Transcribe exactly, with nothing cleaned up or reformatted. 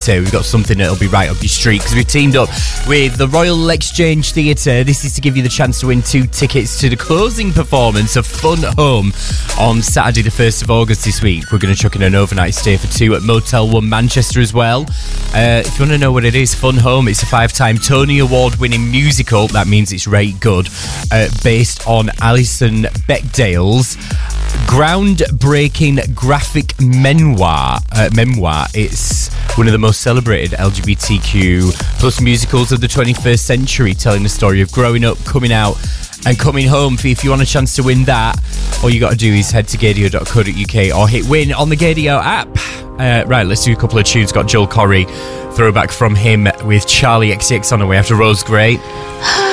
Theatre. We've got something that'll be right up your street because we've teamed up with the Royal Exchange Theatre. This is to give you the chance to win two tickets to the closing performance of Fun Home on Saturday the first of August this week. We're going to chuck in an overnight stay for two at Motel One Manchester as well. Uh, if you want to know what it is, Fun Home, it's a five-time Tony Award-winning musical. That means it's right good. Uh, based on Alison Bechdale's groundbreaking graphic memoir. Uh, memoir. It's one of the most celebrated L G B T Q plus musicals of the twenty-first century, telling the story of growing up, coming out, and coming home. If you want a chance to win that, all you got to do is head to gadio dot co dot uk or hit win on the Gadio app. Uh, right, let's do a couple of tunes. Got Joel Corry, throwback from him with Charlie X C X on the way after Rose Gray.